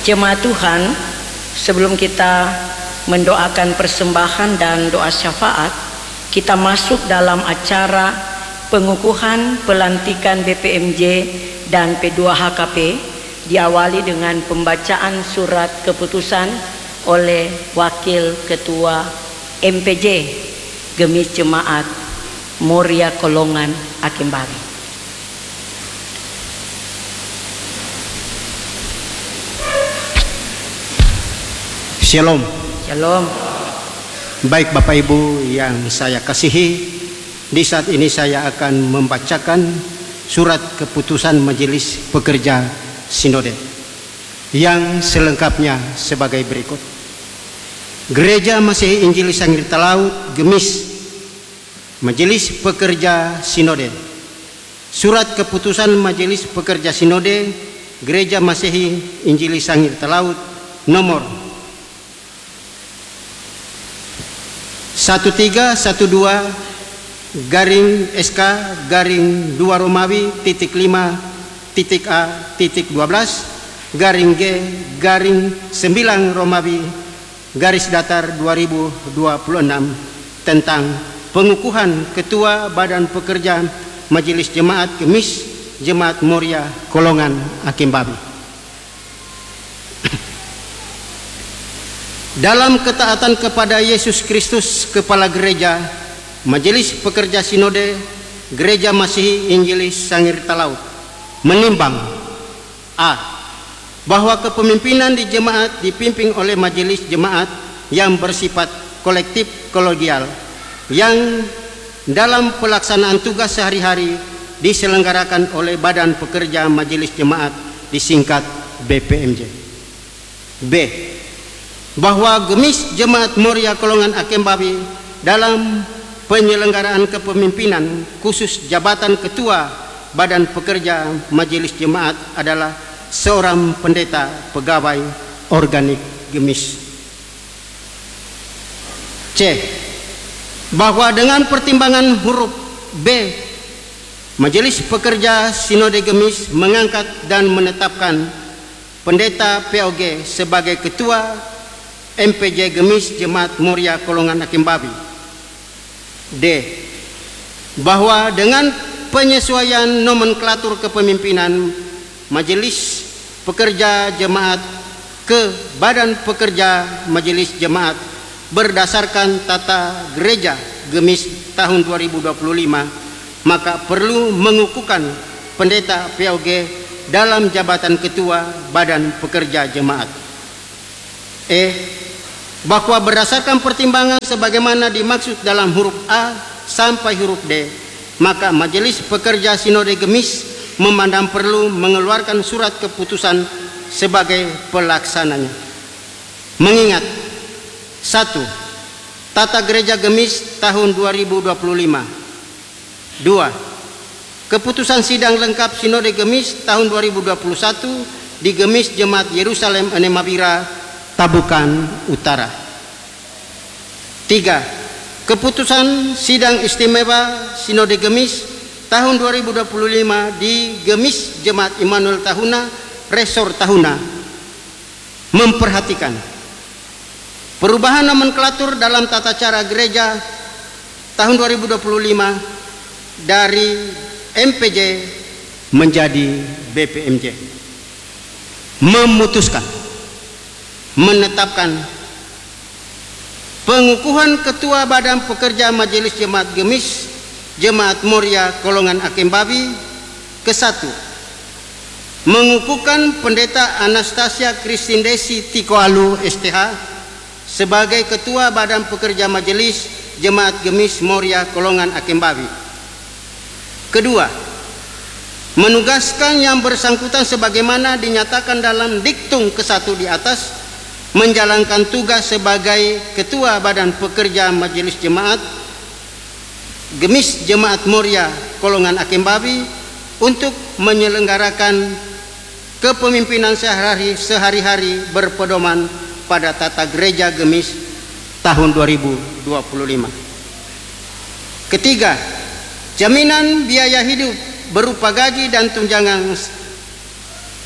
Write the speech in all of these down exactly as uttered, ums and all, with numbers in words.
Jemaat Tuhan, sebelum kita mendoakan persembahan dan doa syafaat, kita masuk dalam acara pengukuhan pelantikan B P M J dan P dua H K P, diawali dengan pembacaan surat keputusan oleh Wakil Ketua M P J Gemis Jemaat Moria Kolongan Akembari. Shalom. Shalom. Baik Bapak Ibu yang saya kasihi, di saat ini saya akan membacakan surat keputusan Majelis Pekerja Sinode yang selengkapnya sebagai berikut. Gereja Masehi Injili Sangir Talaut Gemis, Majelis Pekerja Sinode. Surat keputusan Majelis Pekerja Sinode Gereja Masehi Injili Sangir Talaut nomor satu tiga satu dua garing S K garing dua Romawi titik lima titik A titik dua belas garing G garing sembilan Romawi garis datar dua ribu dua puluh enam tentang pengukuhan Ketua Badan Pekerja Majelis Jemaat Gemis Jemaat Moria Kolongan Akembari. Dalam ketaatan kepada Yesus Kristus Kepala Gereja, Majelis Pekerja Sinode Gereja Masehi Injili Sangir Talaut menimbang A. Bahwa kepemimpinan di jemaat dipimpin oleh majelis jemaat yang bersifat kolektif kolegial yang dalam pelaksanaan tugas sehari-hari diselenggarakan oleh Badan Pekerja Majelis Jemaat disingkat B P M J. B. Bahwa Gemis Jemaat Moria Kolongan Akembari dalam penyelenggaraan kepemimpinan khusus jabatan Ketua Badan Pekerja Majelis Jemaat adalah seorang pendeta pegawai organik Gemis. C. Bahwa dengan pertimbangan huruf B, Majelis Pekerja Sinode Gemis mengangkat dan menetapkan pendeta P O G sebagai Ketua M P J Gemis Jemaat Moria Kolongan Akembari. D. Bahwa dengan penyesuaian nomenklatur kepemimpinan Majelis Pekerja Jemaat ke Badan Pekerja Majelis Jemaat berdasarkan tata gereja Gemis tahun dua ribu dua puluh lima, maka perlu mengukuhkan pendeta P O G dalam jabatan Ketua Badan Pekerja Jemaat. E. Bahwa berdasarkan pertimbangan sebagaimana dimaksud dalam huruf A sampai huruf D, maka Majelis Pekerja Sinode Gemis memandang perlu mengeluarkan surat keputusan sebagai pelaksananya. Mengingat satu. Tata Gereja Gemis tahun dua ribu dua puluh lima. Dua. Keputusan sidang lengkap Sinode Gemis tahun dua ribu dua puluh satu di Gemis Jemaat Yerusalem Enemabira Tabukan Utara. Tiga. Keputusan sidang istimewa Sinode Gemis tahun dua ribu dua puluh lima di Gemis Jemaat Immanuel Tahuna Resor Tahuna memperhatikan perubahan nomenklatur dalam tata cara gereja tahun dua ribu dua puluh lima dari M P J menjadi B P M J. Memutuskan menetapkan pengukuhan Ketua Badan Pekerja Majelis Jemaat Gemis Jemaat Moria Kolongan Akembari. Kesatu, mengukuhkan pendeta Anastasia Kristindesi Tikoalu S T H sebagai Ketua Badan Pekerja Majelis Jemaat Gemis Moria Kolongan Akembari. Kedua, menugaskan yang bersangkutan sebagaimana dinyatakan dalam diktum kesatu di atas menjalankan tugas sebagai Ketua Badan Pekerja Majelis Jemaat Gemis Jemaat Moria Kolongan Akembari untuk menyelenggarakan kepemimpinan sehari-hari sehari-hari berpedoman pada tata gereja Gemis tahun dua ribu dua puluh lima. Ketiga, jaminan biaya hidup berupa gaji dan tunjangan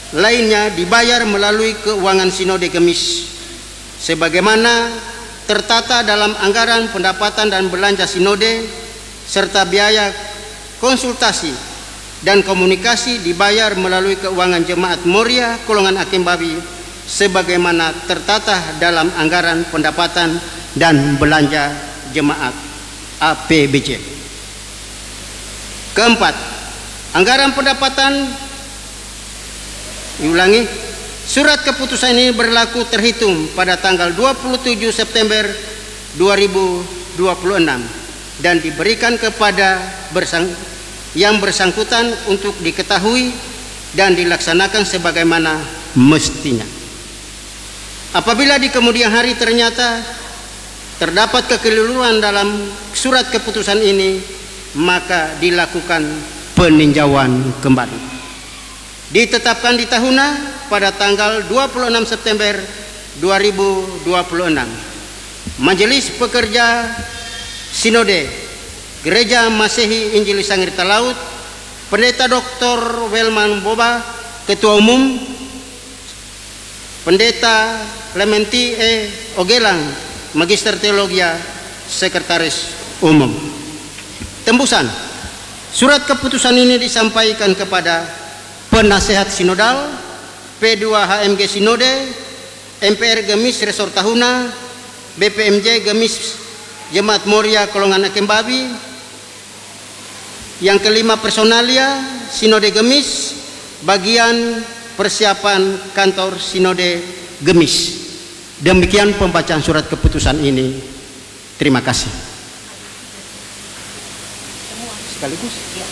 lainnya dibayar melalui keuangan Sinode Gemis sebagaimana tertata dalam anggaran pendapatan dan belanja Sinode, serta biaya konsultasi dan komunikasi dibayar melalui keuangan Jemaat Moria Kolongan Hakim Babi sebagaimana tertata dalam anggaran pendapatan dan belanja Jemaat A P B C. Keempat, anggaran pendapatan, diulangi, surat keputusan ini berlaku terhitung pada tanggal dua puluh tujuh September dua ribu dua puluh enam dan diberikan kepada bersang, yang bersangkutan untuk diketahui dan dilaksanakan sebagaimana mestinya. Apabila di kemudian hari ternyata terdapat kekeliruan dalam surat keputusan ini, maka dilakukan peninjauan kembali. Ditetapkan di tahunnya pada tanggal dua puluh enam September dua ribu dua puluh enam. Majelis Pekerja Sinode Gereja Masehi Injil Sangir Talaut, Pendeta Doktor Welman Boba, Ketua Umum, Pendeta Clementi E. Ogelang, Magister Teologia, Sekretaris Umum. Tembusan. Surat keputusan ini disampaikan kepada Penasehat Sinodal, P dua H M G Sinode, M P R Gemis Resor Tahuna, B P M J Gemis Jemaat Moria Kolongan Hakim Babi. Yang kelima, personalia Sinode Gemis, bagian persiapan kantor Sinode Gemis. Demikian pembacaan surat keputusan ini. Terima kasih. Sekaligus.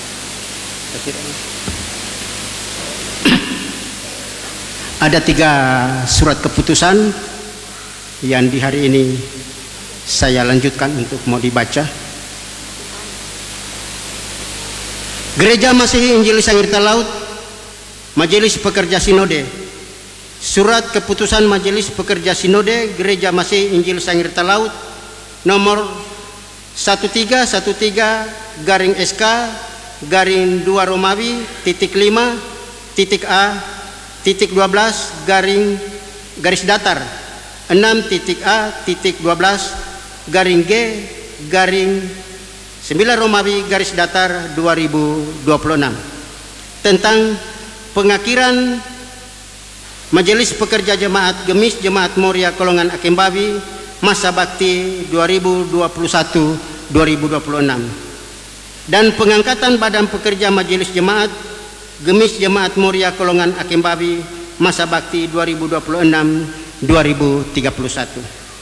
Ada tiga surat keputusan yang di hari ini saya lanjutkan untuk mau dibaca. Gereja Masehi Injil Sangir Talaut, Majelis Pekerja Sinode. Surat keputusan Majelis Pekerja Sinode Gereja Masehi Injil Sangir Talaut nomor satu tiga satu tiga garing S K garing dua Romawi titik lima titik A titik dua belas garing garis datar enam titik A titik dua belas garing G garing sembilan Romawi garis datar dua ribu dua puluh enam tentang pengakhiran Majelis Pekerja Jemaat Gemis Jemaat Moria Kolongan Hakim Babi masa bakti dua ribu dua puluh satu sampai dua ribu dua puluh enam dan pengangkatan Badan Pekerja Majelis Jemaat Gemis Jemaat Moria Kolongan Hakim Babi masa bakti dua ribu dua puluh enam sampai dua ribu tiga puluh satu.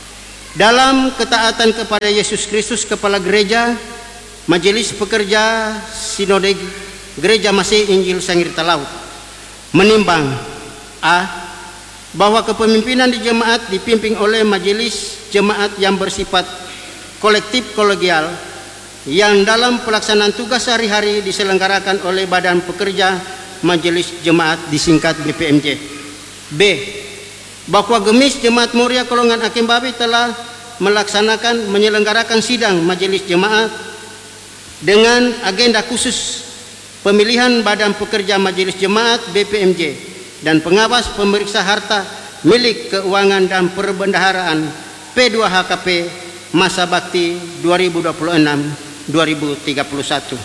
Dalam ketaatan kepada Yesus Kristus Kepala Gereja, Majelis Pekerja Sinode Gereja Masehi Injil Sangir Talaut menimbang A. bahwa kepemimpinan di jemaat dipimpin oleh majelis jemaat yang bersifat kolektif kolegial yang dalam pelaksanaan tugas sehari-hari diselenggarakan oleh Badan Pekerja Majelis Jemaat disingkat B P M J. B. bahwa Gemis Jemaat Moria Kolongan Hakim Babi telah melaksanakan menyelenggarakan sidang majelis jemaat dengan agenda khusus pemilihan Badan Pekerja Majelis Jemaat B P M J dan pengawas pemeriksa harta milik keuangan dan perbendaharaan P dua H K P masa bakti dua ribu dua puluh enam sampai dua ribu tiga puluh satu.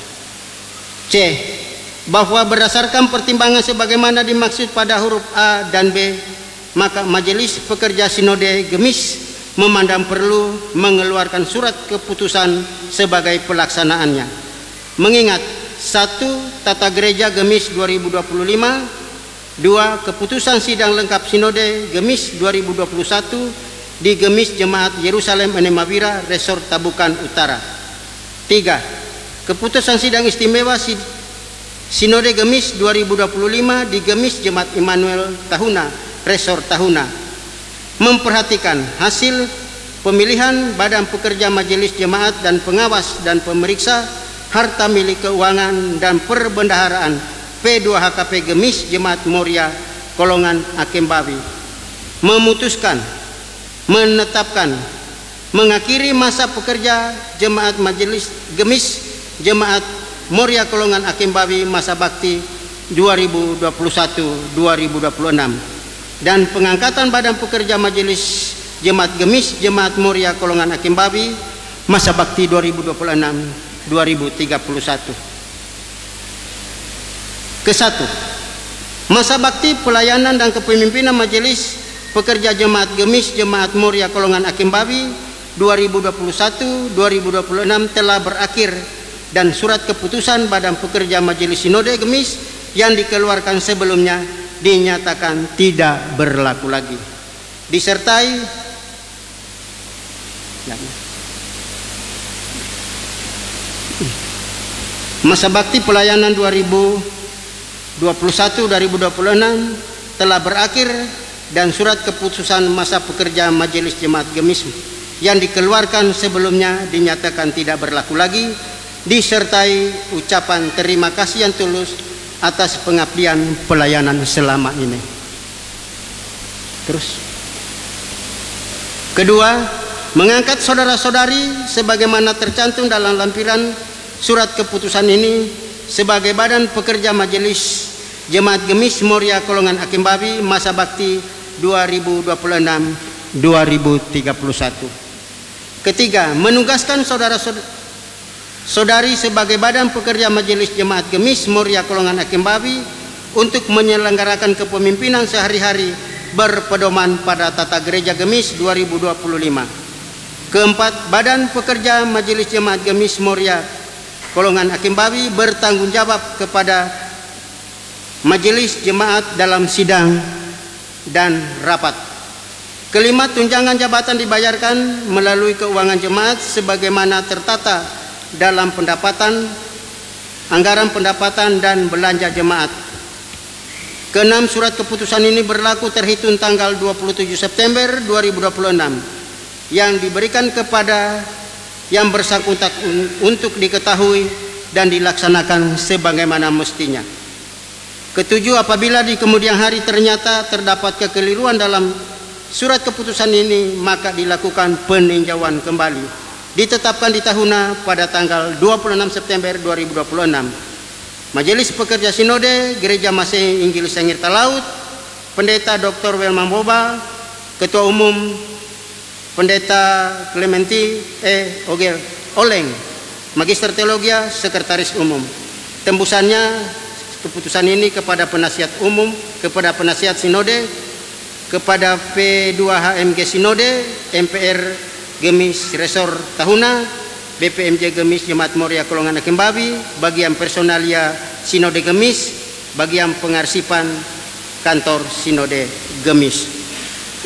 C. bahwa berdasarkan pertimbangan sebagaimana dimaksud pada huruf A dan B, maka Majelis Pekerja Sinode Gemis memandang perlu mengeluarkan surat keputusan sebagai pelaksanaannya. Mengingat satu Tata Gereja Gemis dua ribu dua puluh lima, dua Keputusan Sidang Lengkap Sinode Gemis dua ribu dua puluh satu di Gemis Jemaat Yerusalem Enemawira Resor Tabukan Utara. Tiga Keputusan Sidang Istimewa Sinode Gemis dua ribu dua puluh lima di Gemis Jemaat Immanuel Tahuna Resor Tahuna memperhatikan hasil pemilihan Badan Pekerja Majelis Jemaat dan pengawas dan pemeriksa harta milik keuangan dan perbendaharaan P dua H K P Gemis Jemaat Moria Kolongan Hakim Babi, memutuskan menetapkan mengakhiri masa pekerja Jemaat Majelis Gemis Jemaat Moria Kolongan Hakim Babi masa bakti dua ribu dua puluh satu sampai dua ribu dua puluh enam dan pengangkatan Badan Pekerja Majelis Jemaat Gemis Jemaat Muria Kolongan Hakim Babi masa bakti dua ribu dua puluh enam sampai dua ribu tiga puluh satu. Kesatu, masa bakti pelayanan dan kepemimpinan Majelis Pekerja Jemaat Gemis Jemaat Muria Kolongan Hakim Babi dua ribu dua puluh satu sampai dua ribu dua puluh enam telah berakhir dan surat keputusan Badan Pekerja Majelis Sinode Gemis yang dikeluarkan sebelumnya dinyatakan tidak berlaku lagi. Disertai masa bakti pelayanan dua ribu dua puluh satu sampai dua ribu dua puluh enam telah berakhir dan surat keputusan masa pekerja Majelis Jemaat Gemis yang dikeluarkan sebelumnya dinyatakan tidak berlaku lagi, disertai ucapan terima kasih yang tulus atas pengabdian pelayanan selama ini. Terus kedua, mengangkat saudara-saudari sebagaimana tercantum dalam lampiran surat keputusan ini sebagai Badan Pekerja Majelis Jemaat Gemis Muria Kolongan Hakim Babi masa bakti dua ribu dua puluh enam sampai dua ribu tiga puluh satu. Ketiga, menugaskan saudara-saudari sebagai Badan Pekerja Majelis Jemaat Gemis Muria Kolongan Hakim Babi untuk menyelenggarakan kepemimpinan sehari-hari berpedoman pada Tata Gereja Gemis dua ribu dua puluh lima. Keempat, Badan Pekerja Majelis Jemaat Gemis Muria Kolongan Hakim Babi bertanggung jawab kepada Majelis Jemaat dalam sidang dan rapat. Kelima, tunjangan jabatan dibayarkan melalui keuangan jemaat sebagaimana tertata dalam pendapatan, anggaran pendapatan dan belanja jemaat. Keenam, surat keputusan ini berlaku terhitung tanggal dua puluh tujuh September dua ribu dua puluh enam yang diberikan kepada yang bersangkutan untuk diketahui dan dilaksanakan sebagaimana mestinya. Ketujuh, apabila di kemudian hari ternyata terdapat kekeliruan dalam surat keputusan ini, maka dilakukan peninjauan kembali. Ditetapkan di tahunnya pada tanggal dua puluh enam September dua ribu dua puluh enam. Majelis Pekerja Sinode Gereja Masih Inggil Sengirta Laut, Pendeta Doktor Welman Boba, Ketua Umum Pendeta Clementi E. Ogel Oleng, Magister Teologia, Sekretaris Umum. Tembusannya keputusan ini kepada penasihat umum, kepada penasihat sinode, kepada P dua H M G Sinode, M P R Gemis Resor Tahuna, B P M J Gemis Jemaat Muria Kolongan Hakim Babi, bagian personalia Sinode Gemis, bagian pengarsipan kantor Sinode Gemis.